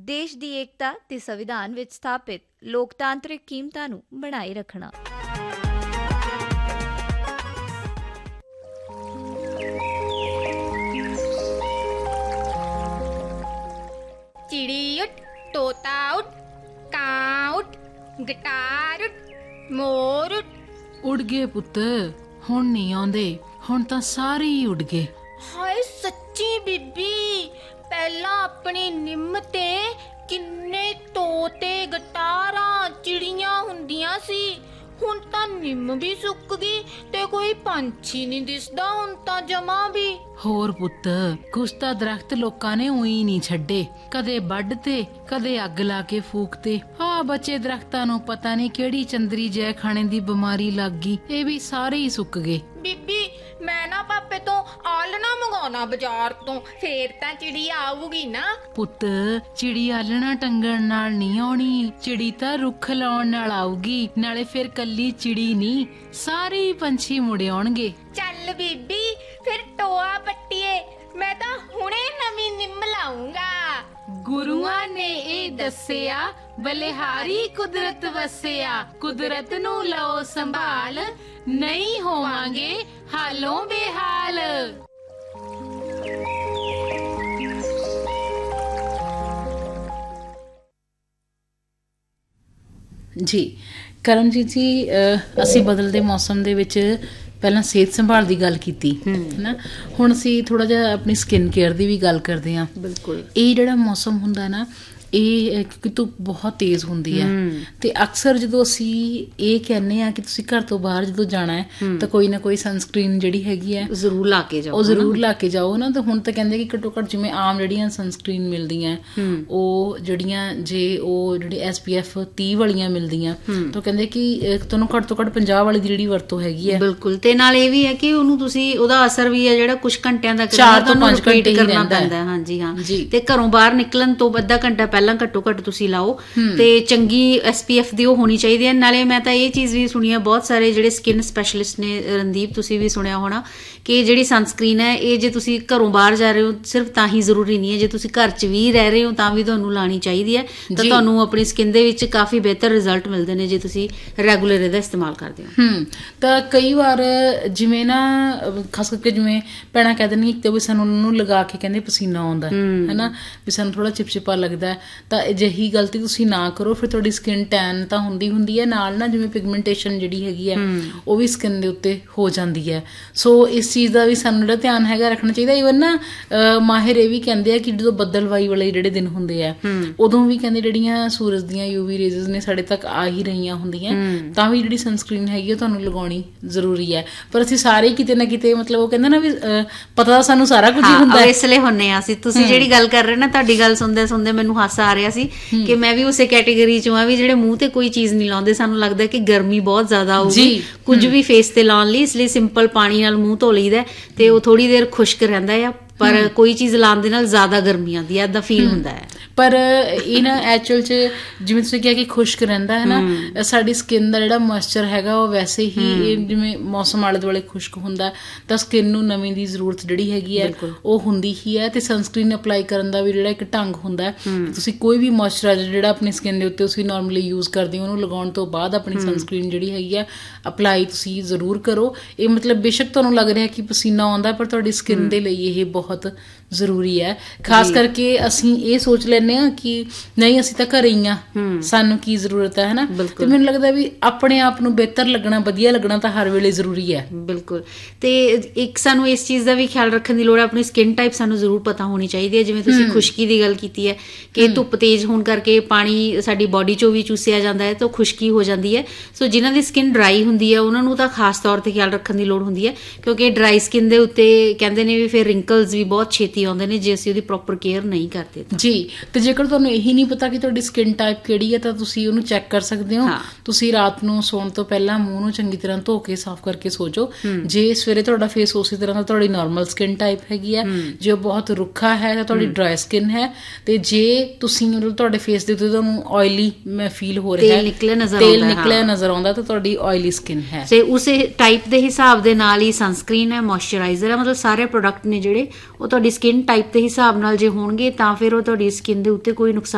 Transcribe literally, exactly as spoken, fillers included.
ਦੇਸ਼ ਦੀ ਏਕਤਾ ਤੇ ਸੰਵਿਧਾਨ ਵਿੱਚ ਸਥਾਪਿਤ ਲੋਕਤਾਂਤਰਿਕ ਕੀਮਤਾਂ ਨੂੰ ਬਣਾਏ ਰੱਖਣਾ। चिड़ी उठ, तोता उठ, ਕਾਂ उठ, ਗਿਟਾਰ उठ, ਮੋਰ उठ। ਉੜ ਗਏ ਪੁੱਤ, ਹੁਣ ਨਹੀਂ ਆਉਂਦੇ, ਹੁਣ ਤਾਂ ਸਾਰੇ ਹੀ ਉੜ ਗਏ। ਹਾਏ ਸੱਚੀ ਬੀਬੀ, ਪਹਿਲਾਂ ਆਪਣੀ ਨਿੰਮ ਤੇ ਕਿੰਨੇ ਤੋਤੇ, ਗਿਟਾਰਾਂ, ਚਿੜੀਆਂ ਹੁੰਦੀਆਂ ਸੀ। ਹੁਣ ਤਾਂ ਨਿੰਮ ਵੀ ਸੁੱਕ ਗਈ ਤੇ ਕੋਈ ਪੰਛੀ ਨਹੀਂ ਦਿਸਦਾ ਹੁਣ ਤਾਂ ਜਮਾ ਵੀ। ਹੋਰ ਪੁੱਤ, ਕੁਛ ਤਾਂ ਦਰਖਤ ਲੋਕਾਂ ਨੇ ਉਹੀ ਨਹੀਂ ਛੱਡੇ, ਕਦੇ ਵੱਢ ਤੇ ਕਦੇ ਅੱਗ ਲਾ ਕੇ ਫੂਕਤੇ। ਆ ਬਚੇ ਦਰਖਤਾਂ ਨੂੰ ਪਤਾ ਨਹੀਂ ਕਿਹੜੀ ਚੰਦਰੀ ਜੈ ਖਾਣੇ ਦੀ ਬਿਮਾਰੀ ਲੱਗ ਗਈ, ਇਹ ਵੀ ਸਾਰੇ ਹੀ ਸੁੱਕ ਗਏ। ਬੀਬੀ ਮੈਂ ਨਾ ਪਾਪੇ ਤੋਂ ਆਲਣਾ ਮੰਗਾਉਣਾ ਬਾਜ਼ਾਰ ਤੋਂ, ਫੇਰ ਤਾਂ ਚਿੜੀ ਆਊਗੀ ਨਾ। ਪੁੱਤ ਚਿੜੀ ਆਲਣਾ ਟੰਗਣ ਨਾਲ ਨਹੀਂ ਆਉਣੀ, ਚਿੜੀ ਤਾਂ ਰੁੱਖ ਲਾਉਣ ਨਾਲ ਆਊਗੀ। ਨਾਲੇ ਫਿਰ ਕੱਲੀ ਚਿੜੀ ਨਹੀਂ, ਸਾਰੇ ਹੀ ਪੰਛੀ ਮੁੜ ਆਉਣਗੇ। ਚੱਲ ਬੀਬੀ ਫਿਰ ਟੋਆ ਪੱਟੀਏ, ਮੈਂ ਤਾਂ ਹੁਣੇ ਨਵੀਂ ਨਿੰਮ ਲਾਉਂਗਾ। ਗੁਰੂਆਂ ਨੇ ਇਹ ਦੱਸਿਆ, ਬਲਿਹਾਰੀ ਕੁਦਰਤ ਵਸਿਆ। ਕੁਦਰਤ ਨੂੰ ਲਓ ਸੰਭਾਲ, ਨਹੀਂ ਹੋਵਾਂਗੇ ਹਾਲੋਂ ਬੇਹਾਲ। ਜੀ ਕਰਮਜੀਤ ਜੀ, ਅਸੀਂ ਬਦਲਦੇ ਮੌਸਮ ਦੇ ਵਿੱਚ ਪਹਿਲਾਂ ਸਿਹਤ ਸੰਭਾਲ ਦੀ ਗੱਲ ਕੀਤੀ ਹੈ, ਹੁਣ ਅਸੀਂ ਥੋੜਾ ਜਿਹਾ ਆਪਣੀ ਸਕਿਨ ਕੇਅਰ ਦੀ ਵੀ ਗੱਲ ਕਰਦੇ ਹਾਂ। ਬਿਲਕੁਲ। ਇਹ ਜਿਹੜਾ ਮੌਸਮ ਹੁੰਦਾ ਨਾ, ਇਹ ਕਿਉਂਕਿ ਧੁੱਪ ਬਹੁਤ ਤੇਜ਼ ਹੁੰਦੀ ਹੈ ਤੇ ਅਕਸਰ ਜਦੋਂ ਅਸੀਂ ਇਹ ਕਹਿੰਦੇ ਆ ਕਿ ਤੁਸੀਂ ਘਰ ਤੋਂ ਬਾਹਰ ਜਦੋਂ ਜਾਣਾ ਹੈ ਤਾਂ ਕੋਈ ਨਾ ਕੋਈ ਸਨਸਕ੍ਰੀਨ ਜਿਹੜੀ ਹੈਗੀ ਹੈ ਜ਼ਰੂਰ ਲਾ ਕੇ ਜਾਓ, ਉਹ ਜ਼ਰੂਰ ਲਾ ਕੇ ਜਾਓ ਨਾ। ਤਾਂ ਹੁਣ ਤਾਂ ਕਹਿੰਦੇ ਕਿ ਘੱਟੋ ਘੱਟ ਜਿਵੇਂ ਆਮ ਜਿਹੜੀਆਂ ਸਨਸਕ੍ਰੀਨ ਮਿਲਦੀਆਂ, ਉਹ ਜਿਹੜੀਆਂ ਜੇ ਉਹ ਜਿਹੜੀ ਐਸ ਪੀ ਐਫ ਤੀਹ ਵਾਲੀਆਂ ਮਿਲਦੀਆਂ, ਤਾਂ ਕਹਿੰਦੇ ਕਿ ਤੁਹਾਨੂੰ ਘੱਟ ਤੋਂ ਘੱਟ ਪੰਜਾਹ ਵਾਲੀ ਦੀ ਜਿਹੜੀ ਵਰਤੋਂ ਹੈਗੀ ਹੈ। ਬਿਲਕੁਲ। ਤੇ ਨਾਲ ਇਹ ਵੀ ਹੈ ਕਿ ਉਹਨੂੰ ਤੁਸੀਂ ਉਹਦਾ ਅਸਰ ਵੀ ਹੈ ਜਿਹੜਾ ਕੁਛ ਘੰਟਿਆਂ ਦਾ ਚਾਰ ਤੋਂ ਪੰਜ ਘੰਟੇ ਕਰਨਾ ਪੈਂਦਾ। ਹਾਂਜੀ ਹਾਂ। ਤੇ ਘਰੋਂ ਬਾਹਰ ਨਿਕਲਣ ਤੋਂ ਅੱਧਾ ਘੰਟਾ ਪਹਿਲਾਂ ਘੱਟੋ ਘੱਟ ਤੁਸੀਂ ਲਾਓ ਤੇ ਚੰਗੀ ਐਸ ਪੀ ਐਫ ਦੀ ਉਹ ਹੋਣੀ ਚਾਹੀਦੀ ਹੈ। ਨਾਲੇ ਮੈਂ ਤਾਂ ਇਹ ਚੀਜ਼ ਵੀ ਸੁਣੀ ਹੈ, ਬਹੁਤ ਸਾਰੇ ਜਿਹੜੇ ਸਕਿਨ ਸਪੈਸ਼ਲਿਸਟ ਨੇ, ਰਣਦੀਪ ਤੁਸੀਂ ਵੀ ਸੁਣਿਆ ਹੋਣਾ, ਕਿ ਜਿਹੜੀ ਸਨਸਕ੍ਰੀਨ ਹੈ ਇਹ ਜੇ ਤੁਸੀਂ ਘਰੋਂ ਬਾਹਰ ਜਾ ਰਹੇ ਹੋ ਸਿਰਫ ਤਾਂ ਹੀ ਜ਼ਰੂਰੀ ਨਹੀਂ ਹੈ, ਜੇ ਤੁਸੀਂ ਘਰ 'ਚ ਵੀ ਰਹਿ ਰਹੇ ਹੋ ਤਾਂ ਵੀ ਤੁਹਾਨੂੰ ਲਾਉਣੀ ਚਾਹੀਦੀ ਹੈ। ਤਾਂ ਤੁਹਾਨੂੰ ਆਪਣੀ ਸਕਿਨ ਦੇ ਵਿੱਚ ਕਾਫੀ ਬਿਹਤਰ ਰਿਜ਼ਲਟ ਮਿਲਦੇ ਨੇ ਜੇ ਤੁਸੀਂ ਰੈਗੂਲਰ ਇਹਦਾ ਇਸਤੇਮਾਲ ਕਰਦੇ ਹੋ। ਹਮ ਤਾਂ ਕਈ ਵਾਰ ਜਿਵੇਂ ਨਾ, ਖਾਸ ਕਰਕੇ ਜਿਵੇਂ ਭੈਣਾਂ ਕਹਿ ਦਿੰਦੀਆਂ ਇੱਕ ਤਾਂ ਵੀ ਸਾਨੂੰ ਉਹਨੂੰ ਲਗਾ ਕੇ ਕਹਿੰਦੇ ਪਸੀਨਾ ਆਉਂਦਾ ਹੈ ਨਾ, ਵੀ ਸਾਨੂੰ ਥੋੜਾ ਚਿਪਚਿਪਾ ਲੱਗਦਾ, ਤਾਂ ਅਜਿਹੀ ਗਲਤੀ ਤੁਸੀਂ ਨਾ ਕਰੋ। ਫਿਰ ਤੁਹਾਡੀ ਸਕਿਨ ਟੈਨ ਤਾਂ ਹੁੰਦੀ ਹੁੰਦੀ ਹੈ, ਨਾਲ ਨਾ ਜਿਵੇਂ ਪਿਗਮੈਂਟੇਸ਼ਨ ਜਿਹੜੀ ਹੈਗੀ ਹੈ ਉਹ ਵੀ ਸਕਿਨ ਦੇ ਉੱਤੇ ਹੋ ਜਾਂਦੀ ਹੈ। ਸੋ ਇਸ ਚੀਜ਼ ਦਾ ਵੀ ਸਾਨੂੰ ਜਿਹੜਾ ਧਿਆਨ ਹੈਗਾ ਰੱਖਣਾ ਚਾਹੀਦਾ। ਈਵਨ ਨਾ ਮਾਹਿਰ ਇਹ ਵੀ ਕਹਿੰਦੇ ਆ ਕਿ ਜਦੋਂ ਬੱਦਲਵਾਈ ਵਾਲੇ ਜਿਹੜੇ ਦਿਨ ਹੁੰਦੇ ਆ ਉਦੋਂ ਵੀ ਕਹਿੰਦੇ ਜਿਹੜੀਆਂ ਸੂਰਜ ਦੀਆਂ ਯੂਵੀ ਰੇਜ਼ਸ ਨੇ ਸਾਡੇ ਤੱਕ ਆ ਹੀ ਰਹੀਆਂ ਹੁੰਦੀਆਂ, ਤਾਂ ਵੀ ਜਿਹੜੀ ਸਨਸਕ੍ਰੀਨ ਹੈਗੀ ਉਹ ਤੁਹਾਨੂੰ ਲਗਾਉਣੀ ਜ਼ਰੂਰੀ ਹੈ। ਪਰ ਅਸੀਂ ਸਾਰੇ ਕਿਤੇ ਨਾ ਕਿਤੇ, ਮਤਲਬ ਉਹ ਕਹਿੰਦੇ ਨਾ ਵੀ ਪਤਾ ਤਾਂ ਸਾਨੂੰ ਸਾਰਾ ਕੁਝ ਹੀ ਹੁੰਦਾ, ਇਸ ਲਈ ਹੁੰਨੇ ਆ ਅਸੀਂ। ਤੁਸੀਂ ਜਿਹੜੀ ਗੱਲ ਕਰ ਰਹੇ ਨਾ, ਤੁਹਾਡੀ ਗੱਲ ਸੁਣਦੇ ਸੁਣਦੇ ਮੈਨੂੰ ਹਾਸਾ ਆ ਰਿਹਾ ਸੀ ਕਿ ਮੈਂ ਵੀ ਉਸੇ ਕੈਟੇਗਰੀ ਚੋਂ ਆ ਵੀ ਜਿਹੜੇ ਮੂੰਹ ਤੇ ਕੋਈ ਚੀਜ਼ ਨਹੀਂ ਲਾਉਂਦੇ। ਸਾਨੂੰ ਲੱਗਦਾ ਕਿ ਗਰਮੀ ਬਹੁਤ ਜ਼ਿਆਦਾ ਹੋਊਗੀ ਕੁਝ ਵੀ ਫੇਸ ਤੇ ਲਾਉਣ ਲਈ, ਇਸ ਲਈ ਸਿੰਪਲ ਪਾਣੀ ਨਾਲ ਮੂੰਹ ਧੋ ਲਈਦਾ ਤੇ ਉਹ ਥੋੜੀ ਦੇਰ ਖੁਸ਼ਕ ਰਹਿੰਦਾ ਆ, ਪਰ ਕੋਈ ਚੀਜ਼ ਲਾਉਣ ਦੇ ਨਾਲ ਜ਼ਿਆਦਾ ਗਰਮੀ ਆਉਂਦੀ ਹੈ, ਏਦਾਂ ਫੀਲ ਹੁੰਦਾ ਹੈ। ਪਰ ਇਹ ਨਾ ਐਕਚੁਅਲ 'ਚ ਜਿਵੇਂ ਤੁਸੀਂ ਕਿਹਾ ਕਿ ਖੁਸ਼ਕ ਰਹਿੰਦਾ ਹੈ ਨਾ, ਸਾਡੀ ਸਕਿਨ ਦਾ ਜਿਹੜਾ ਮੋਇਸਚਰ ਹੈਗਾ ਉਹ ਵੈਸੇ ਹੀ, ਜਿਵੇਂ ਮੌਸਮ ਆਲੇ ਦੁਆਲੇ ਖੁਸ਼ਕ ਹੁੰਦਾ ਤਾਂ ਸਕਿਨ ਨੂੰ ਨਮੀ ਦੀ ਜ਼ਰੂਰਤ ਜਿਹੜੀ ਹੈਗੀ ਹੈ ਉਹ ਹੁੰਦੀ ਹੀ ਹੈ। ਤੇ ਸਨਸਕ੍ਰੀਨ ਅਪਲਾਈ ਕਰਨ ਦਾ ਵੀ ਜਿਹੜਾ ਇੱਕ ਢੰਗ ਹੁੰਦਾ, ਤੁਸੀਂ ਕੋਈ ਵੀ ਮੋਇਸਚਰਾਈਜ਼ਰ ਜਿਹੜਾ ਆਪਣੀ ਸਕਿਨ ਦੇ ਉੱਤੇ ਤੁਸੀਂ ਨੋਰਮਲੀ ਯੂਜ਼ ਕਰਦੇ ਹੋ, ਉਹਨੂੰ ਲਗਾਉਣ ਤੋਂ ਬਾਅਦ ਆਪਣੀ ਸਨਸਕ੍ਰੀਨ ਜਿਹੜੀ ਹੈਗੀ ਆ ਅਪਲਾਈ ਤੁਸੀਂ ਜ਼ਰੂਰ ਕਰੋ। ਇਹ ਮਤਲਬ ਬੇਸ਼ੱਕ ਤੁਹਾਨੂੰ ਲੱਗ ਰਿਹਾ ਕਿ ਪਸੀਨਾ ਆਉਂਦਾ, ਪਰ ਤੁਹਾਡੀ ਸਕਿਨ ਦੇ ਲਈ ਇਹ ਬਹੁਤ ਜ਼ਰੂਰੀ ਹੈ। ਖਾਸ ਕਰਕੇ ਅਸੀਂ ਇਹ ਸੋਚ ਲੈਂਦੇ ਹਾਂ ਕਿ ਨਹੀਂ ਅਸੀਂ ਤਾਂ ਘਰੇ ਹੀ ਆ, ਸਾਨੂੰ ਕੀ ਜ਼ਰੂਰਤ ਹੈ ਹਨਾ। ਤੇ ਮੈਨੂੰ ਲੱਗਦਾ ਵੀ ਆਪਣੇ ਆਪ ਨੂੰ ਬਿਹਤਰ ਲੱਗਣਾ, ਵਧੀਆ ਲੱਗਣਾ ਤਾਂ ਹਰ ਵੇਲੇ ਜ਼ਰੂਰੀ ਹੈ। ਬਿਲਕੁਲ। ਤੇ ਇੱਕ ਸਾਨੂੰ ਇਸ ਚੀਜ਼ ਦਾ ਵੀ ਖਿਆਲ ਰੱਖਣ ਦੀ ਲੋੜ ਹੈ, ਆਪਣੀ ਸਕਿਨ ਟਾਈਪ ਸਾਨੂੰ ਜ਼ਰੂਰ ਪਤਾ ਹੋਣੀ ਚਾਹੀਦੀ ਹੈ। ਜਿਵੇਂ ਤੁਸੀਂ ਖੁਸ਼ਕੀ ਦੀ ਗੱਲ ਕੀਤੀ ਹੈ ਕਿ ਧੁੱਪ ਤੇਜ਼ ਹੋਣ ਕਰਕੇ ਪਾਣੀ ਸਾਡੀ ਬੋਡੀ ਚੋਂ ਵੀ ਚੂਸਿਆ ਜਾਂਦਾ ਹੈ ਤਾਂ ਖੁਸ਼ਕੀ ਹੋ ਜਾਂਦੀ ਹੈ। ਸੋ ਜਿਨ੍ਹਾਂ ਦੀ ਸਕਿਨ ਡਰਾਈ ਹੁੰਦੀ ਹੈ ਉਹਨਾਂ ਨੂੰ ਤਾਂ ਖਾਸ ਤੌਰ ਤੇ ਖਿਆਲ ਰੱਖਣ ਦੀ ਲੋੜ ਹੁੰਦੀ ਹੈ, ਕਿਉਂਕਿ ਡਰਾਈ ਸਕਿਨ ਦੇ ਉੱਤੇ ਕਹਿੰਦੇ ਨੇ ਵੀ ਫਿਰ ਰਿੰਕਲਸ ਵੀ ਬਹੁਤ ਛੇਤੀ ਆਉਂਦੇ ਨੇ ਜੇ ਅਸੀਂ ਉਹਦੀ ਪ੍ਰੋਪਰ ਕੇਅਰ ਨਹੀਂ ਕਰਦੇ ਜੀ। ਤੇ ਜੇਕਰ ਤੁਹਾਨੂੰ ਇਹੀ ਨਹੀਂ ਪਤਾ ਕਿ ਤੁਹਾਡੀ ਸਕਿਨ ਟਾਈਪ ਕਿਹੜੀ ਹੈ ਤਾਂ ਤੁਸੀਂ ਉਹਨੂੰ ਚੈੱਕ ਕਰ ਸਕਦੇ ਹੋ। ਤੁਸੀਂ ਰਾਤ ਨੂੰ ਸੌਣ ਤੋਂ ਪਹਿਲਾਂ ਮੂੰਹ ਨੂੰ ਚੰਗੀ ਤਰ੍ਹਾਂ ਧੋ ਕੇ ਸਾਫ਼ ਕਰਕੇ ਸੋ ਜਾਓ। ਜੇ ਸਵੇਰੇ ਤੁਹਾਡਾ ਫੇਸ ਉਸੇ ਤਰ੍ਹਾਂ ਦਾ ਤੁਹਾਡੀ ਨਾਰਮਲ ਸਕਿਨ ਟਾਈਪ ਹੈਗੀ ਹੈ, ਜੇ ਉਹ ਬਹੁਤ ਰੁੱਖਾ ਹੈ ਤਾਂ ਤੁਹਾਡੀ ਡਰਾਈ ਸਕਿਨ ਹੈ, ਤੇ ਜੇ ਤੁਸੀਂ ਮਤਲਬ ਤੁਹਾਡੇ ਫੇਸ ਦੇ ਉੱਤੇ ਤੁਹਾਨੂੰ ਆਇਲੀ ਮੈਂ ਫੀਲ ਹੋ ਰਿਹਾ, ਤੇਲ ਨਿਕਲਿਆ ਨਜ਼ਰ ਆਉਂਦਾ ਤਾਂ ਤੁਹਾਡੀ ਆਇਲੀ ਸਕਿਨ ਹੈ। ਤੇ ਉਸੇ ਟਾਈਪ ਦੇ ਹਿਸਾਬ ਦੇ ਨਾਲ ਹੀ ਸਨਸਕ੍ਰੀਨ ਹੈ, ਮੋਇਸਚਰਾਈਜ਼ਰ ਹੈ, ਮਤਲਬ ਸਾਰੇ ਪ੍ਰੋਡਕਟ ਨੇ ਜਿਹੜੇ ਉਹ ਤੁਹਾਡੀ ਸਕਿਨ ਟਾਈਪ ਦੇ ਹਿਸਾਬ ਨਾਲ ਜੇ ਹੋਣਗੇ ਤਾਂ ਫਿਰ ਉਹ ਤੁਹਾਡੀ ਸਕਿਨ ਦੇ ਉੱਤੇ ਕੋਈ ਨੁਕਸਾਨ